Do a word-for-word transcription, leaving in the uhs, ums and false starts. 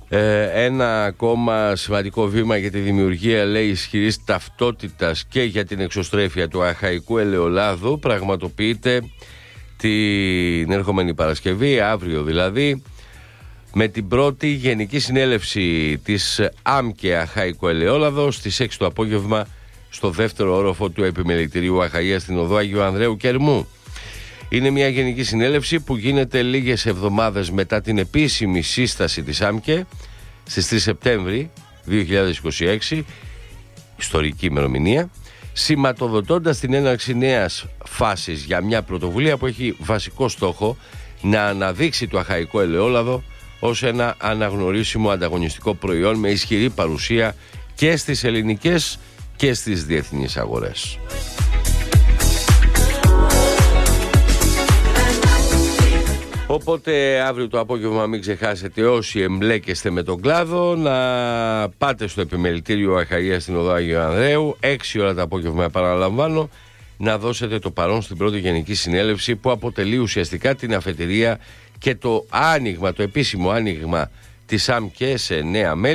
Ε, ένα ακόμα σημαντικό βήμα για τη δημιουργία, λέει, ισχυρής ταυτότητας και για την εξωστρέφεια του αχαϊκού ελαιολάδου πραγματοποιείται την ερχόμενη Παρασκευή, αύριο δηλαδή, με την πρώτη Γενική Συνέλευση της ΆΜΚΕ Αχαϊκό Ελαιόλαδο στις έξι το απόγευμα στο δεύτερο όροφο του Επιμελητηρίου Αχαΐας στην οδό Αγίου Ανδρέου Κερμού. Είναι μια γενική συνέλευση που γίνεται λίγες εβδομάδες μετά την επίσημη σύσταση της ΆΜΚΕ στις τρεις Σεπτέμβρη δύο χιλιάδες είκοσι έξι, ιστορική ημερομηνία, σηματοδοτώντας την έναρξη νέας φάσης για μια πρωτοβουλία που έχει βασικό στόχο να αναδείξει το αχαϊκό ελαιόλαδο ως ένα αναγνωρίσιμο ανταγωνιστικό προϊόν με ισχυρή παρουσία και στις ελληνικές και στις διεθνείς αγορές. Οπότε αύριο το απόγευμα μην ξεχάσετε, όσοι εμπλέκεστε με τον κλάδο, να πάτε στο Επιμελητήριο Αχαΐας στην οδό Αγίου Ανδρέου, έξι ώρα το απόγευμα επαναλαμβάνω, να δώσετε το παρόν στην πρώτη Γενική Συνέλευση που αποτελεί ουσιαστικά την αφετηρία και το άνοιγμα, το επίσημο άνοιγμα της ΆΜΚΕ σε νέα μέλη.